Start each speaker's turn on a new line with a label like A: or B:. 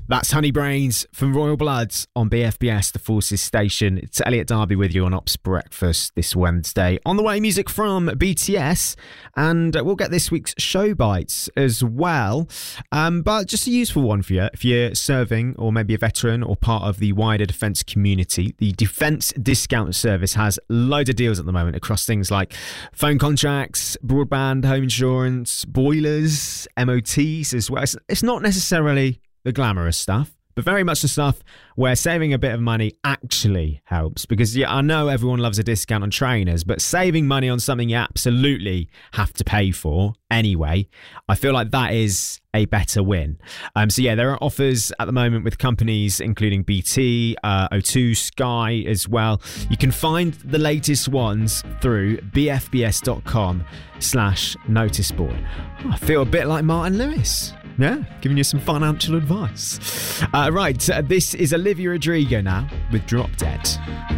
A: That's Honey Brains from Royal Bloods on BFBS, the Forces station. It's Elliot Darby with you on Ops Breakfast this Wednesday. On the way, music from BTS, and we'll get this week's show bites as well. But just a useful one for you if you're serving or maybe a veteran or part of the wider defence community. The Defence Discount Service has loads of deals at the moment across things like phone contracts, broadband, home insurance, boilers, MOTs as well. It's not necessarily the glamorous stuff, but very much the stuff where saving a bit of money actually helps. Because yeah, I know everyone loves a discount on trainers, but saving money on something you absolutely have to pay for anyway, I feel like that is a better win. So yeah, there are offers at the moment with companies including BT, O2, Sky as well. You can find the latest ones through bfbs.com/noticeboard. I feel a bit like Martin Lewis. Yeah, giving you some financial advice. Right, this is Olivia Rodrigo now with Drop Dead.